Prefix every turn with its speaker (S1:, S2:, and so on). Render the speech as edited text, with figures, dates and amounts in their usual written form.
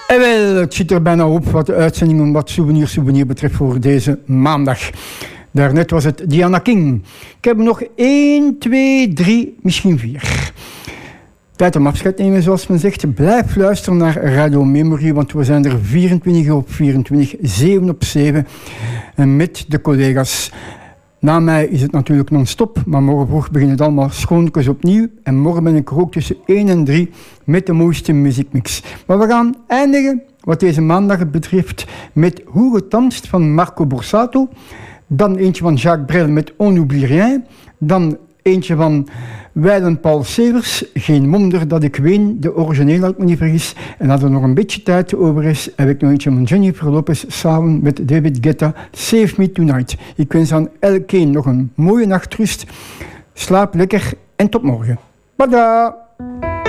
S1: En wel, het zit er bijna op wat de uitzendingen wat souvenir betreft voor deze maandag. Daarnet was het Diana King. Ik heb er nog 1, 2, 3, misschien 4. Tijd om afscheid te nemen, zoals men zegt. Blijf luisteren naar Radio Memory, want we zijn er 24 op 24, 7 op 7. En met de collega's. Na mij is het natuurlijk non-stop, maar morgen vroeg beginnen het allemaal schoonkes opnieuw. En morgen ben ik er ook tussen 1 en 3 met de mooiste muziekmix. Maar we gaan eindigen, wat deze maandag betreft, met Hoe getanst van Marco Borsato. Dan eentje van Jacques Brel met On n'oublie rien. Dan eentje van Wijlen Paul Severs, Geen wonder dat ik ween, de origineel als ik me niet vergis. En als er nog een beetje tijd over is, heb ik nog eentje van Jennifer Lopez samen met David Guetta, Save Me Tonight. Ik wens aan elkeen nog een mooie nachtrust. Slaap lekker en tot morgen. Bada!